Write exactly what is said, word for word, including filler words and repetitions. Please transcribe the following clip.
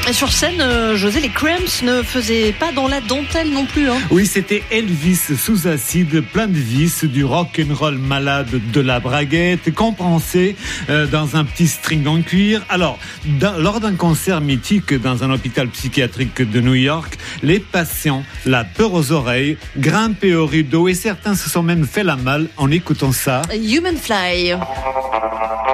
Et sur scène, euh, José, les Cramps ne faisaient pas dans la dentelle non plus. Hein. Oui, c'était Elvis sous acide, plein de vices, du rock'n'roll malade, de la braguette, compensé euh, dans un petit string en cuir. Alors, dans, lors d'un concert mythique dans un hôpital psychiatrique de New York, les patients, la peur aux oreilles, grimpaient au rideau et certains se sont même fait la malle en écoutant ça. Human Fly.